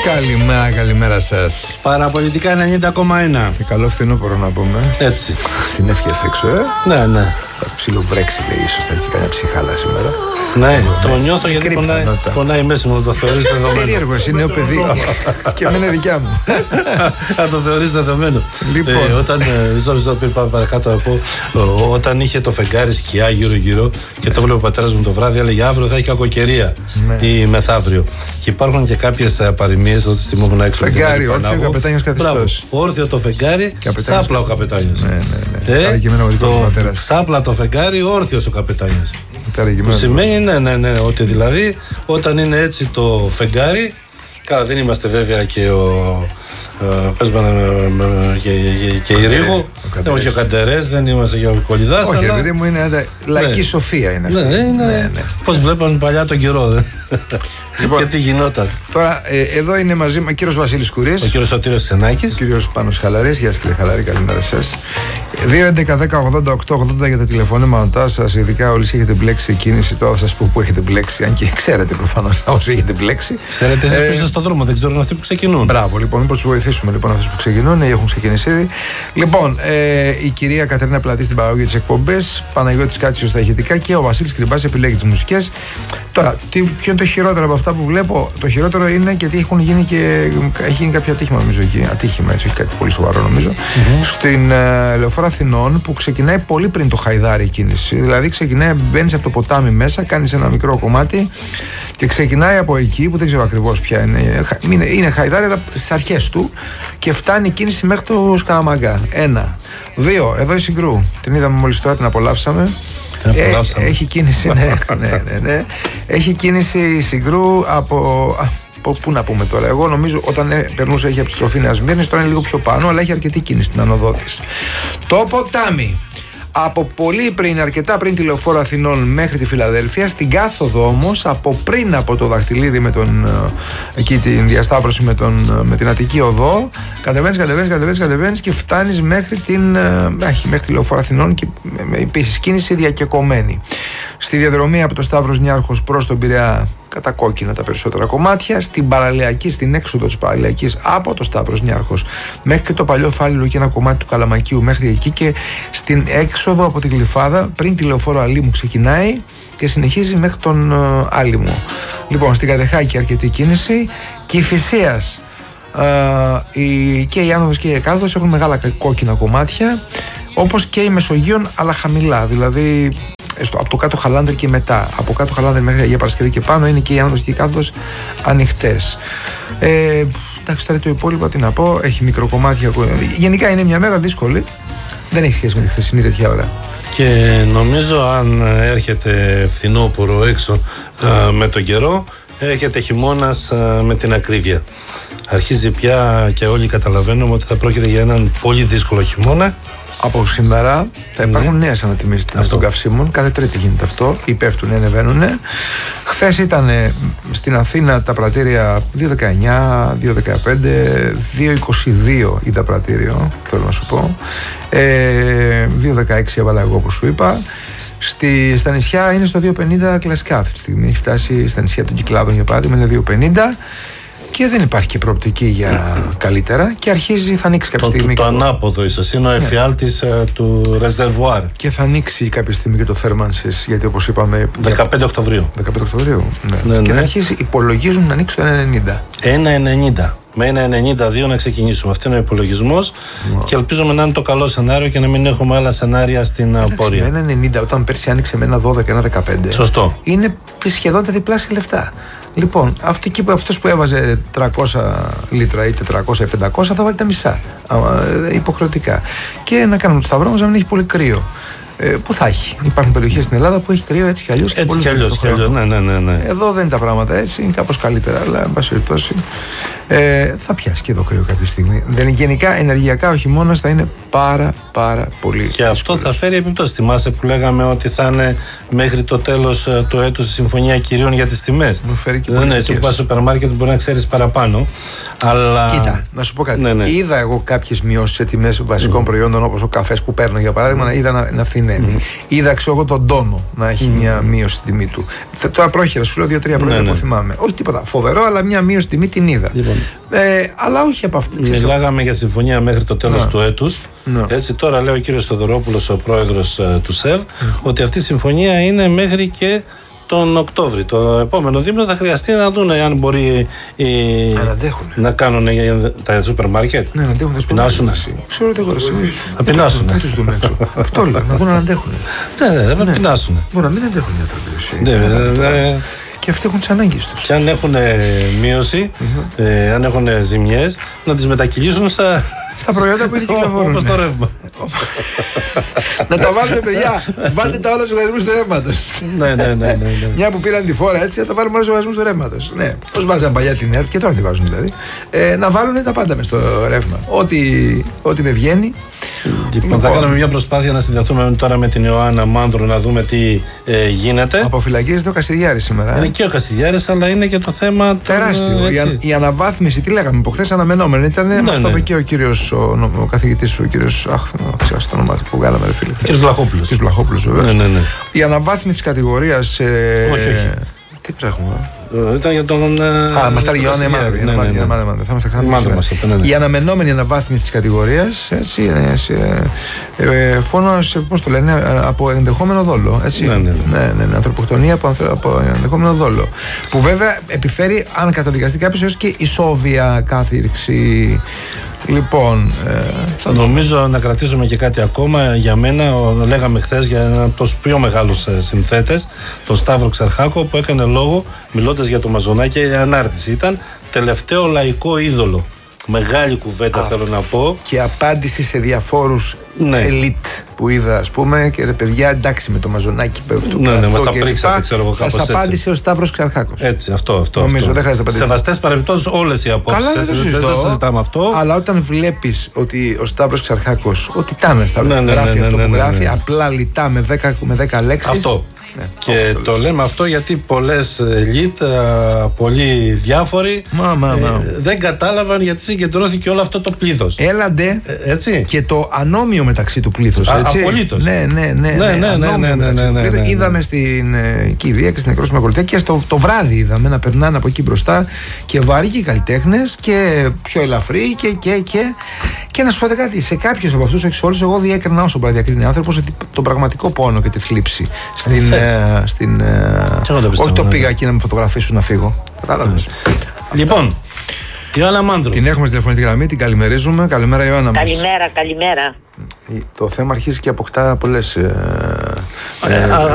Καλημέρα σας. Παραπολιτικά 90,1. Και καλό φθινόπωρο να πούμε. Έτσι. Συνέφιες έξω, Ναι. Θα ψιλοβρέξει, λέει, ίσως θα έχει κανένα ψυχάλα σήμερα. Ναι, το νιώθω γιατί πονάει μέσα μου, το θεωρείς δεδομένο. Περίεργο, εσύ νέο παιδί. Και εμένα είναι δικιά μου. Θα το θεωρείς δεδομένο. Λοιπόν. Όταν, πάμε παρακάτω να πω, όταν είχε το φεγγάρι σκιά γύρω-γύρω και το βλέπει ο πατέρας μου το βράδυ, έλεγε αύριο θα έχει κακοκαιρία ή μεθαύριο. Και υπάρχουν και κάποιες παροιμίες ότι στη μου έξω. Φεγγάρι, όρθιο, καπετάνιος καθιστός. Όρθιο το φεγγάρι, σάπλα ο καπετάνιος. Σάπλα το φεγγάρι, όρθιος ο καπετάνιος. Που σημαίνει ναι, ότι δηλαδή όταν είναι έτσι το φεγγάρι, καλά δεν είμαστε βέβαια και και η Ρίγο, όχι ο Καντερές, δεν είμαστε και ο Κολυδάς. Όχι, παιδί μου, είναι λαϊκή σοφία είναι αυτή. Ναι. Πώς βλέπαμε παλιά τον καιρό, και τι γινόταν. Τώρα εδώ είναι μαζί μου ο κύριος Βασίλης Κουρής, ο κύριος Σωτήρος Ξενάκης, ο κύριος Πάνος Χαλαρής. Γεια σας κύριε Χαλαρή, καλημέρα σας. 2.11.10.80.880 για τα τηλεφωνήματά σας, ειδικά όλοι έχετε μπλέξει κίνηση. Τώρα θα σας πω που έχετε μπλέξει, αν και ξέρετε προφανώς όσοι έχετε μπλέξει. Ξέρετε εσείς που είστε στον δρόμο, δεν ξέρουν αυτοί που ξεκινούν. Μπράβο, λοιπόν, μήπως τους βοηθήσουμε λοιπόν αυτούς που ξεκινούν ή έχουν ξεκινήσει ήδη. Λοιπόν, η κυρία Κατερίνα Πλατή στην παραγωγή της εκπομπής, Παναγιώτης Κάτσιος στα ηχητικά και ο Βασίλης Κρυμπάς επιλέγει τις μουσικές. Τώρα, ποιο είναι το χειρότερο από αυτά που βλέπω? Το χειρότερο είναι γιατί έχει γίνει κάποιο ατύχημα, νομίζω εκεί. Ατύχημα, έτσι, όχι κάτι πολύ σοβαρό, νομίζω. Στην Λεωφόρο Αθηνών που ξεκινάει πολύ πριν το Χαϊδάρι η κίνηση. Δηλαδή, ξεκινάει, μπαίνεις από το ποτάμι μέσα, κάνεις ένα μικρό κομμάτι και ξεκινάει από εκεί που δεν ξέρω ακριβώς ποια είναι. Είναι Χαϊδάρι, αλλά στις αρχές του και φτάνει η κίνηση μέχρι το Σκαραμαγκά. 1. 2. Εδώ η Συγκρού. Την είδαμε μόλις τώρα, την απολαύσαμε. Έχει κίνηση, ναι. Έχει κίνηση η Συγκρού από. Πού να πούμε τώρα, εγώ νομίζω όταν περνούσε έχει από τη στροφή Νέας Σμύρνης, τώρα είναι λίγο πιο πάνω, αλλά έχει αρκετή κίνηση στην ανοδό της. Το ποτάμι. Από πολύ πριν, αρκετά πριν τη Λεωφόρο Αθηνών μέχρι τη Φιλαδέλφεια, στην κάθοδο όμως, από το Δαχτυλίδι με εκεί την διασταύρωση με την Αττική Οδό, κατεβαίνεις και φτάνεις μέχρι τη Λεωφόρο Αθηνών και επίσης κίνηση διακεκομένη. Στη διαδρομή από το Σταύρος Νιάρχος προς τον Πειραιά, κατά κόκκινα τα περισσότερα κομμάτια. Στην παραλιακή, στην έξοδο της παραλιακής από το Σταύρος Νιάρχος μέχρι και το παλιό Φάληρο και ένα κομμάτι του Καλαμακίου μέχρι εκεί, και στην έξοδο από την Γλυφάδα πριν τη Λεωφόρο Αλήμου ξεκινάει και συνεχίζει μέχρι τον Άλυμο. Λοιπόν, στην Κατεχάκη αρκετή κίνηση. Κηφισίας και η άνοδος και η εκάδος έχουν μεγάλα κόκκινα κομμάτια, όπως και η Μεσογείων, αλλά χαμηλά, δηλαδή από το κάτω Χαλάνδρη και μετά. Από κάτω Χαλάνδρη μέχρι Αγία Παρασκευή και πάνω είναι και η άνοδος και η κάθοδος ανοιχτές. Εντάξει, τώρα το υπόλοιπο τι να πω, έχει μικροκομμάτια. Γενικά είναι μια μέρα δύσκολη, δεν έχει σχέση με τη χθεσινή τέτοια ώρα. Και νομίζω αν έρχεται φθινόπωρο έξω με τον καιρό, έρχεται χειμώνας με την ακρίβεια. Αρχίζει πια και όλοι καταλαβαίνουμε ότι θα πρόκειται για έναν πολύ δύσκολο χειμώνα. Από σήμερα θα υπάρχουν νέες ανατιμήσεις των καυσίμων. Κάθε Τρίτη γίνεται αυτό. Ή πέφτουν ή ανεβαίνουν. Χθες ήταν στην Αθήνα τα πρατήρια 2,19, 2,15, 2,22 είδα πρατήριο, θέλω να σου πω. 2,16 έβαλα εγώ όπως σου είπα. Στα νησιά είναι στο 2,50 κλασικά αυτή τη στιγμή. Έχει φτάσει στα νησιά των Κυκλάδων για παράδειγμα, είναι 2,50. Και δεν υπάρχει και προοπτική για καλύτερα και θα ανοίξει κάποια στιγμή. Το ανάποδο ίσως είναι ο εφιάλτης του ρεζερβουάρ. Και θα ανοίξει κάποια στιγμή και το θέρμανσης, γιατί όπως είπαμε 15 Οκτωβρίου. 15 Οκτωβρίου, ναι. Και θα αρχίσει, υπολογίζουν να ανοίξει το 1,90. 1,90. Με 1,92 να ξεκινήσουμε. Αυτό είναι ο υπολογισμός και ελπίζουμε να είναι το καλό σενάριο και να μην έχουμε άλλα σενάρια στην πορεία. Με 1,90 όταν πέρσι άνοιξε με 1,12, 1,15. Σωστό. Είναι σχεδόν τα διπλάσια λεφτά. Λοιπόν, αυτός που έβαζε 300 λίτρα ή 400 ή 500 θα βάλει τα μισά υποχρεωτικά. Και να κάνουμε το σταυρό μας να μην έχει πολύ κρύο. Που θα έχει. Υπάρχουν περιοχές στην Ελλάδα που έχει κρύο έτσι κι αλλιώς. Έτσι κι αλλιώς. Ναι. Εδώ δεν είναι τα πράγματα έτσι, είναι κάπως καλύτερα, αλλά εν πάση περιπτώσει θα πιάσει και εδώ κρύο κάποια στιγμή. Γενικά ενεργειακά ο χειμώνας θα είναι πάρα πολύ. Και αυτό θα φέρει επιπτώσεις. Θυμάσαι που λέγαμε ότι θα είναι μέχρι το τέλος του έτους η συμφωνία κυρίων για τις τιμές. Δεν είναι έτσι που πας στο σούπερ μάρκετ μπορεί να ξέρεις παραπάνω. Αλλά... Κοίτα, να σου πω κάτι. Είδα εγώ κάποιες μειώσεις σε τιμές βασικών προϊόντων όπως ο καφές που παίρνω για παράδειγμα, είδα να φθηναίνει. Είδα εγώ τον τόνο να έχει μια μείωση στην τιμή του. Τώρα πρόχειρα σου λέω 2-3 προϊόντα που θυμάμαι. Όχι τίποτα φοβερό, αλλά μια μείωση στην τιμή την είδα. Λοιπόν, Αλλά όχι από αυτή. Μιλάγαμε για συμφωνία μέχρι το τέλος του έτους. Έτσι, τώρα λέει ο κύριος Θοδωρόπουλος, ο πρόεδρος του ΣΕΒ, ότι αυτή η συμφωνία είναι μέχρι και τον Οκτώβρη. Το επόμενο δίμηνο θα χρειαστεί να δουν αν μπορεί να κάνουν τα σούπερ μάρκετ. Ναι, να αντέχουν, θα πεινάσουν. Ξέρω ότι εγώ να πεινάσουν. Να τους δούμε έξω. Αυτό λέω, να δουν αν αντέχουν. Ναι, θα πεινάσουν. Μπορεί να μην αντέχουν οι άνθρωποι. Και αυτοί έχουν τις ανάγκες τους. Και αν έχουν μείωση, αν έχουν ζημιές, να τις μετακυλήσουν στα προϊόντα που ήδη κυκλοφορούν. Όπως το ρεύμα. Να τα βάλετε, παιδιά. Βάλτε τα όλα στους λογαριασμούς του ρεύματος. Ναι. Μια που πήραν τη φόρα έτσι, να τα βάλουμε όλα στους λογαριασμούς του ρεύματος. Ναι. Πώς βάζαν παλιά την ΕΡΤ και τώρα τι βάζουν δηλαδή. Να βάλουν τα πάντα μες στο ρεύμα. Ό,τι δεν βγαίνει. Λοιπόν, θα κάνουμε μια προσπάθεια να συνδεθούμε τώρα με την Ιωάννα Μάνδρου να δούμε τι γίνεται. Αποφυλακίζεται ο Καστιδιάρης σήμερα. Είναι και ο Καστιδιάρης, αλλά είναι και το θέμα τεράστιο. Η αναβάθμιση, τι λέγαμε από χθες, αναμενόμενη ήταν. Μας το είπε και ο κύριος, ο καθηγητής, ο κύριος. Ξέρω το όνομα του που βγάλαμε, φίλε. Ο κύριος Βλαχόπουλος. Κύριος Βλαχόπουλος, βεβαίως. Ναι. Η αναβάθμιση της κατηγορίας. Όχι. Τι πράγμα. Ήταν για τον. Μας τα Ιωάννα Μάνδρου. Θα μας τα ξαναπούμε. Η αναμενόμενη αναβάθμιση της κατηγορίας. Φόνο, πώς το λένε, από ενδεχόμενο δόλο. Ναι. Ανθρωποκτονία από ενδεχόμενο δόλο. Που βέβαια επιφέρει, αν καταδικαστεί κάποιος, έως και ισόβια κάθυρξη. Λοιπόν, νομίζω να κρατήσουμε και κάτι ακόμα. Για μένα, λέγαμε χθες για έναν από τους πιο μεγάλους συνθέτες, τον Σταύρο Ξαρχάκο, που έκανε λόγο, μιλώντας για το Μαζονάκι, η ανάρτηση ήταν τελευταίο λαϊκό είδωλο. Μεγάλη κουβέντα θέλω να πω. Και απάντηση σε διαφόρους ελίτ που είδα, ας πούμε, και ρε παιδιά, εντάξει με το Μαζονάκι που μας τα πρίξατε, ξέρω εγώ, κάπως έτσι. Σας απάντησε ο Σταύρος Ξαρχάκος. Έτσι, αυτό. Νομίζω δεν χρειάζεται να απαντήσω. Σεβαστές παρεμπιπτώσεις όλες οι απόψεις. Καλά, δεν το συζητάμε αυτό. Αλλά όταν βλέπεις ότι ο Σταύρος Ξαρχάκος, ότι ήταν Σταύρος, γράφει αυτό που γράφει, απλά λιτά με 10 λέξεις. Αυτό. Και το λέμε αυτό γιατί πολλές ελίτ, πολλοί διάφοροι δεν κατάλαβαν γιατί συγκεντρώθηκε όλο αυτό το πλήθος. Έλαντε έτσι. Και το ανώμιο μεταξύ του πλήθους. Απολύτως. Ναι. Είδαμε στην κηδεία και στην νεκρόσιμη ακολουθία και το βράδυ είδαμε να περνάνε από εκεί μπροστά και βαρύγοι καλλιτέχνες και πιο ελαφροί και να σου πω κάτι, σε κάποιους από αυτούς, όχι σε όλους, εγώ διέκρινα όσο μπορεί να διακρίνει άνθρωπος τον πραγματικό πόνο και τη θλίψη όχι το πήγα εκεί να με φωτογραφίσουν να φύγω. Κατάλαβες. Λοιπόν, Ιωάννα Μάνδρου. Την έχουμε στη τηλεφωνική γραμμή, την καλημερίζουμε. Καλημέρα, Ιωάννα. Καλημέρα. Το θέμα αρχίζει και αποκτά πολλές